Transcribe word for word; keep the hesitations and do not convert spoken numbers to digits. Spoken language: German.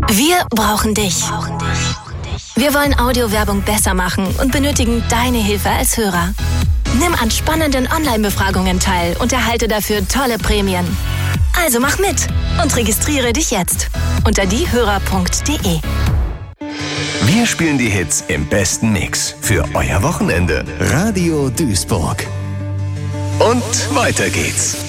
Wir brauchen dich. Wir wollen Audiowerbung besser machen und benötigen deine Hilfe als Hörer. Nimm an spannenden Online-Befragungen teil und erhalte dafür tolle Prämien. Also mach mit und registriere dich jetzt unter diehörer punkt de. Wir spielen die Hits im besten Mix für euer Wochenende. Radio Duisburg. Und weiter geht's.